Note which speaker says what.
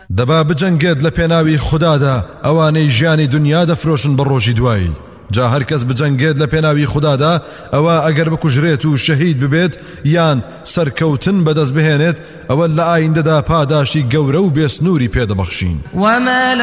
Speaker 1: دەبا بجەنگێت لە پێناوی خوددادا ئەوانەی ژیانی دنیا دەفرۆشن بە ڕۆژی دوایی جا هەرکەس بجەنگێت لە پێناوی خوددادا ئەوە ئەگەر بکوژرێت و شەهید ببێت یان سەرکەوتن بەدەست بهێنێت ئەوە لە ئایندەدا پاداشی گەورە و بێسنووری پێدەبەخشین